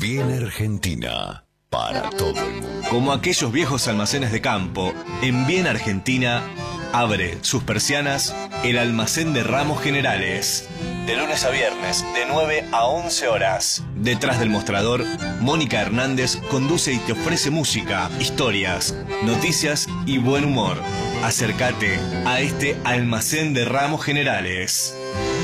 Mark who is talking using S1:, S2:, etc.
S1: Bien Argentina, para todo el mundo.
S2: Como aquellos viejos almacenes de campo, en Bien Argentina abre sus persianas el almacén de ramos generales. De lunes a viernes, de 9 a 11 horas. Detrás del mostrador, Mónica Hernández conduce y te ofrece música, historias, noticias y buen humor. Acércate a este almacén de ramos generales.